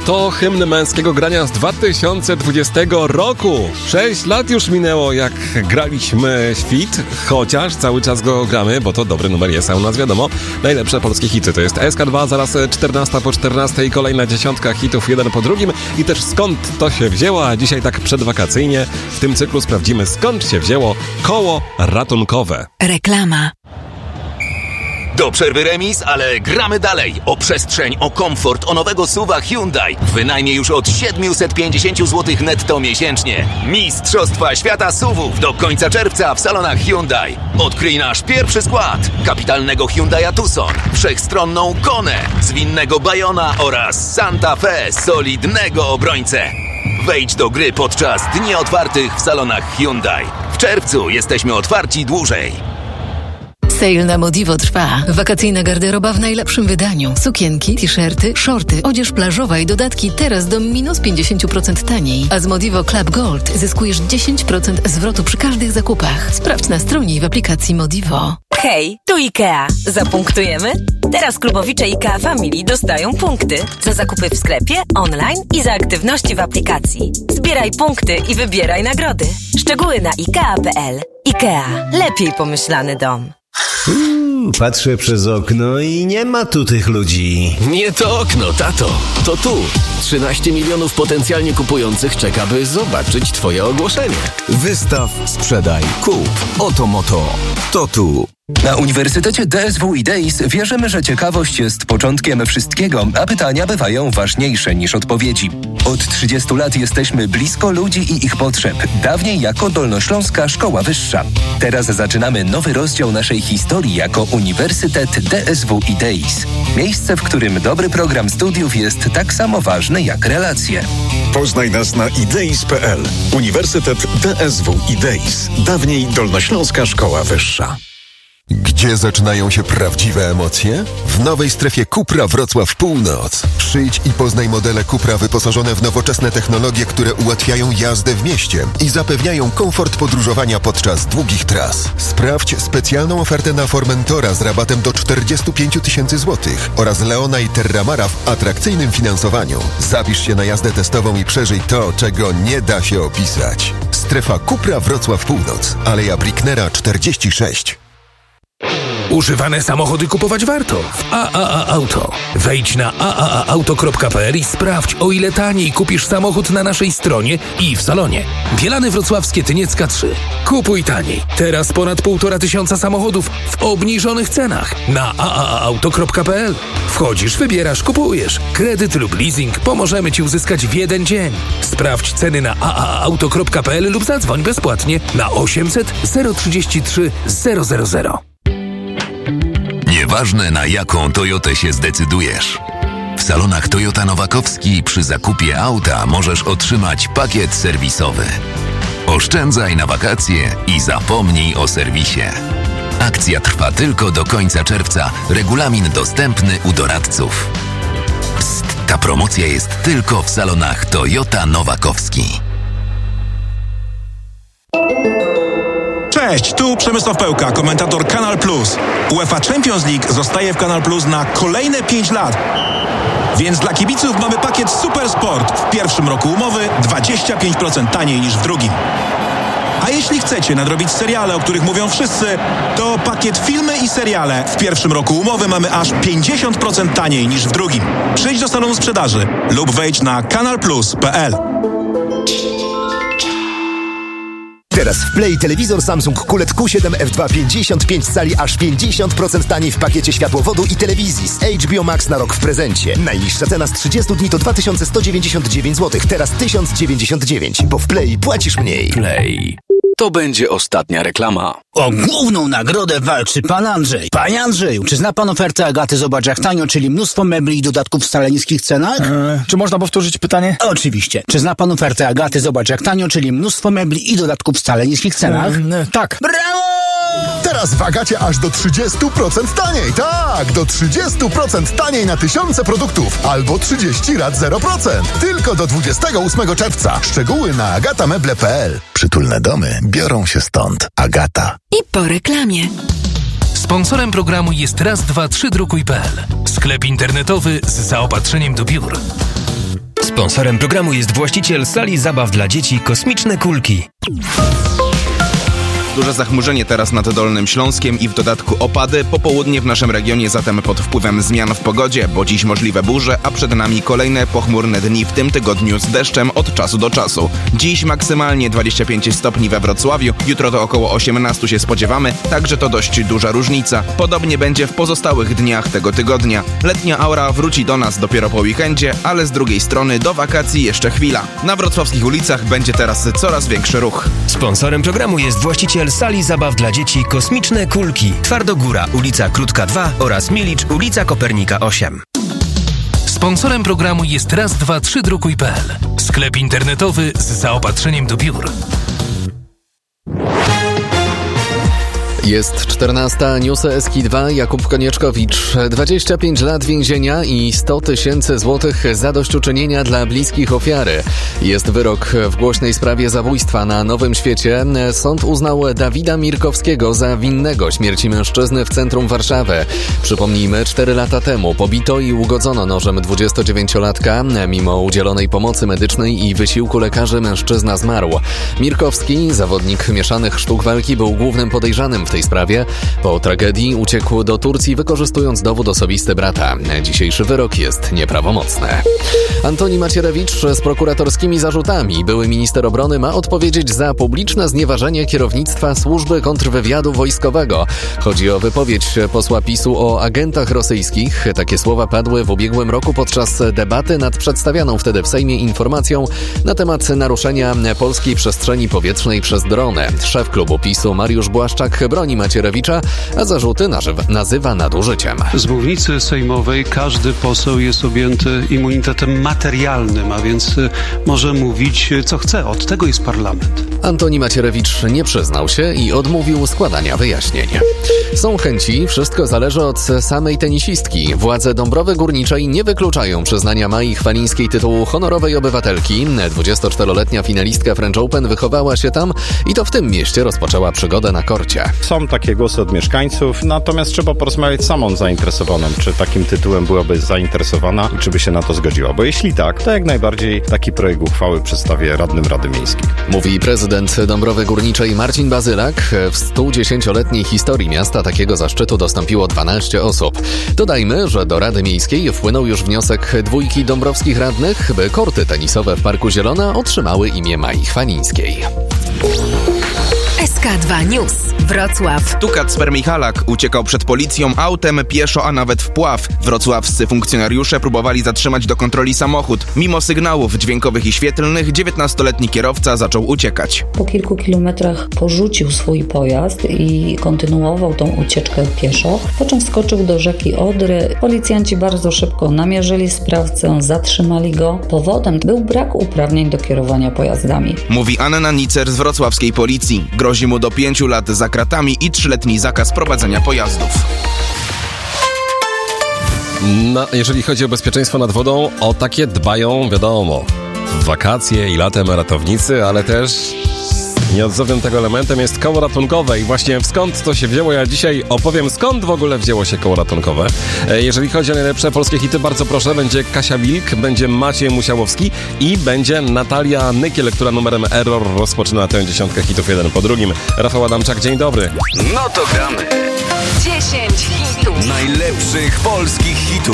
To hymn męskiego grania z 2020 roku. 6 lat już minęło, jak graliśmy Świt, chociaż cały czas go gramy, bo to dobry numer jest, a u nas wiadomo, najlepsze polskie hity. To jest SK2, zaraz 14 po 14 i kolejna dziesiątka hitów, jeden po drugim. I też skąd to się wzięło, a dzisiaj tak przedwakacyjnie w tym cyklu sprawdzimy, skąd się wzięło koło ratunkowe. Reklama. Do przerwy remis, ale gramy dalej. O przestrzeń, o komfort, o nowego SUV-a Hyundai. Wynajmie już od 750 zł netto miesięcznie. Mistrzostwa świata SUV-ów do końca czerwca w salonach Hyundai. Odkryj nasz pierwszy skład. Kapitalnego Hyundai'a Tucson, wszechstronną Konę, zwinnego Bayona oraz Santa Fe, solidnego obrońcę. Wejdź do gry podczas dni otwartych w salonach Hyundai. W czerwcu jesteśmy otwarci dłużej. Sale na Modivo trwa. Wakacyjna garderoba w najlepszym wydaniu. Sukienki, t-shirty, shorty, odzież plażowa i dodatki teraz do minus 50% taniej. A z Modivo Club Gold zyskujesz 10% zwrotu przy każdych zakupach. Sprawdź na stronie i w aplikacji Modivo. Hej, tu IKEA. Zapunktujemy? Teraz klubowicze IKEA Family dostają punkty za zakupy w sklepie, online i za aktywności w aplikacji. Zbieraj punkty i wybieraj nagrody. Szczegóły na IKEA.pl. IKEA. Lepiej pomyślany dom. Patrzę przez okno i nie ma tu tych ludzi. Nie to okno, tato. To tu. 13 milionów potencjalnie kupujących czeka, by zobaczyć twoje ogłoszenie. Wystaw, sprzedaj, kup. Oto moto. To tu. Na Uniwersytecie DSW i DEIS wierzymy, że ciekawość jest początkiem wszystkiego, a pytania bywają ważniejsze niż odpowiedzi. Od 30 lat jesteśmy blisko ludzi i ich potrzeb. Dawniej jako Dolnośląska Szkoła Wyższa. Teraz zaczynamy nowy rozdział naszej historii jako Uniwersytet DSW i DEIS. Miejsce, w którym dobry program studiów jest tak samo ważny jak relacje. Poznaj nas na ideis.pl. Uniwersytet DSW i DEIS. Dawniej Dolnośląska Szkoła Wyższa. Gdzie zaczynają się prawdziwe emocje? W nowej strefie Cupra Wrocław Północ. Przyjdź i poznaj modele Cupra wyposażone w nowoczesne technologie, które ułatwiają jazdę w mieście i zapewniają komfort podróżowania podczas długich tras. Sprawdź specjalną ofertę na Formentora z rabatem do 45 000 złotych oraz Leona i Terramara w atrakcyjnym finansowaniu. Zapisz się na jazdę testową i przeżyj to, czego nie da się opisać. Strefa Cupra Wrocław Północ. Aleja Bricknera 46. Używane samochody kupować warto w AAA Auto. Wejdź na aaauto.pl i sprawdź, o ile taniej kupisz samochód na naszej stronie i w salonie. Bielany Wrocławskie Tyniecka 3. Kupuj taniej. Teraz ponad 1500 samochodów w obniżonych cenach na aaauto.pl. Wchodzisz, wybierasz, kupujesz. Kredyt lub leasing pomożemy Ci uzyskać w jeden dzień. Sprawdź ceny na aaauto.pl lub zadzwoń bezpłatnie na 800 033 000. Nieważne, na jaką Toyotę się zdecydujesz. W salonach Toyota Nowakowski przy zakupie auta możesz otrzymać pakiet serwisowy. Oszczędzaj na wakacje i zapomnij o serwisie. Akcja trwa tylko do końca czerwca. Regulamin dostępny u doradców. Psst, ta promocja jest tylko w salonach Toyota Nowakowski. Cześć, tu Przemysław Pełka, komentator Kanal Plus. UEFA Champions League zostaje w Kanal Plus na kolejne 5 lat. Więc dla kibiców mamy pakiet Super Sport. W pierwszym roku umowy 25% taniej niż w drugim. A jeśli chcecie nadrobić seriale, o których mówią wszyscy, to pakiet filmy i seriale. W pierwszym roku umowy mamy aż 50% taniej niż w drugim. Przyjdź do salonu sprzedaży lub wejdź na kanalplus.pl. Teraz w Play telewizor Samsung QLED Q7 F2 55 cali aż 50% taniej w pakiecie światłowodu i telewizji z HBO Max na rok w prezencie. Najniższa cena z 30 dni to 2199 zł, teraz 1099, bo w Play płacisz mniej. Play. To będzie ostatnia reklama. O główną nagrodę walczy pan Andrzej. Panie Andrzeju, czy zna pan ofertę Agaty Zobacz jak tanio, czyli mnóstwo mebli i dodatków w wcale niskich cenach? Czy można powtórzyć pytanie? Oczywiście. Czy zna pan ofertę Agaty Zobacz jak tanio, czyli mnóstwo mebli i dodatków w wcale niskich cenach? Tak. Brawo! Teraz w Agacie aż do 30% taniej. Tak, do 30% taniej na tysiące produktów. Albo 30 lat 0%. Tylko do 28 czerwca. Szczegóły na agatameble.pl. Przytulne domy biorą się stąd. Agata. I po reklamie. Sponsorem programu jest Raz2 3drukuj.pl. Sklep internetowy z zaopatrzeniem do biur. Sponsorem programu jest właściciel sali zabaw dla dzieci Kosmiczne Kulki. Duże zachmurzenie teraz nad Dolnym Śląskiem i w dodatku opady. Popołudnie w naszym regionie zatem pod wpływem zmian w pogodzie, bo dziś możliwe burze, a przed nami kolejne pochmurne dni w tym tygodniu z deszczem od czasu do czasu. Dziś maksymalnie 25 stopni we Wrocławiu, jutro to około 18 się spodziewamy, także to dość duża różnica. Podobnie będzie w pozostałych dniach tego tygodnia. Letnia aura wróci do nas dopiero po weekendzie, ale z drugiej strony do wakacji jeszcze chwila. Na wrocławskich ulicach będzie teraz coraz większy ruch. Sponsorem programu jest właściciel sali zabaw dla dzieci Kosmiczne Kulki. Twardogóra, ulica Krótka 2 oraz Milicz, ulica Kopernika 8. Sponsorem programu jest raz232.pl. Sklep internetowy z zaopatrzeniem do biur. Jest 14, newsy Eski2, Jakub Konieczkowicz. 25 lat więzienia i 100 000 złotych zadośćuczynienia dla bliskich ofiary. Jest wyrok w głośnej sprawie zabójstwa na Nowym Świecie. Sąd uznał Dawida Mirkowskiego za winnego śmierci mężczyzny w centrum Warszawy. Przypomnijmy, 4 lata temu pobito i ugodzono nożem 29-latka. Mimo udzielonej pomocy medycznej i wysiłku lekarzy mężczyzna zmarł. Mirkowski, zawodnik mieszanych sztuk walki, był głównym podejrzanym w tej sprawie. Po tragedii uciekł do Turcji, wykorzystując dowód osobisty brata. Dzisiejszy wyrok jest nieprawomocny. Antoni Macierewicz z prokuratorskimi zarzutami. Były minister obrony ma odpowiedzieć za publiczne znieważenie kierownictwa służby kontrwywiadu wojskowego. Chodzi o wypowiedź posła PiS-u o agentach rosyjskich. Takie słowa padły w ubiegłym roku podczas debaty nad przedstawianą wtedy w Sejmie informacją na temat naruszenia polskiej przestrzeni powietrznej przez drony. Szef klubu PiS-u Mariusz Błaszczak broni Macierewicza, a zarzuty nazywa nadużyciem. Z mównicy sejmowej każdy poseł jest objęty immunitetem materialnym, a więc może mówić co chce. Od tego jest parlament. Antoni Macierewicz nie przyznał się i odmówił składania wyjaśnień. Są chęci, wszystko zależy od samej tenisistki. Władze Dąbrowy Górniczej nie wykluczają przyznania Mai Chwalińskiej tytułu honorowej obywatelki. 24-letnia finalistka French Open wychowała się tam i to w tym mieście rozpoczęła przygodę na korcie. Są takie głosy od mieszkańców, natomiast trzeba porozmawiać z samą zainteresowaną, czy takim tytułem byłaby zainteresowana i czy by się na to zgodziła. Bo jeśli tak, to jak najbardziej taki projekt uchwały przedstawię radnym Rady Miejskiej. Mówi prezydent Dąbrowy Górniczej Marcin Bazylak. W 110-letniej historii miasta takiego zaszczytu dostąpiło 12 osób. Dodajmy, że do Rady Miejskiej wpłynął już wniosek 2 dąbrowskich radnych, by korty tenisowe w Parku Zielona otrzymały imię Mai Chwalińskiej. SK2 News. Wrocław. Kacper Michalak uciekał przed policją autem, pieszo, a nawet w pław. Wrocławscy funkcjonariusze próbowali zatrzymać do kontroli samochód. Mimo sygnałów dźwiękowych i świetlnych, 19-letni kierowca zaczął uciekać. Po kilku kilometrach porzucił swój pojazd i kontynuował tą ucieczkę pieszo, po czym wskoczył do rzeki Odry. Policjanci bardzo szybko namierzyli sprawcę, zatrzymali go. Powodem był brak uprawnień do kierowania pojazdami. Mówi Anna Nicer z wrocławskiej policji. Grozi mu do 5 lat za kratami i 3-letni zakaz prowadzenia pojazdów. Jeżeli chodzi o bezpieczeństwo nad wodą, o takie dbają, wiadomo, w wakacje i latem ratownicy, ale też nieodzownym tego elementem jest koło ratunkowe i właśnie skąd to się wzięło, ja dzisiaj opowiem, skąd w ogóle wzięło się koło ratunkowe. Jeżeli chodzi o najlepsze polskie hity, bardzo proszę, będzie Kasia Wilk, będzie Maciej Musiałowski i będzie Natalia Nykiel, która numerem Error rozpoczyna tę 10 hitów jeden po drugim. Rafał Adamczak, dzień dobry. No to gramy. 10 hitów. Najlepszych polskich hitów.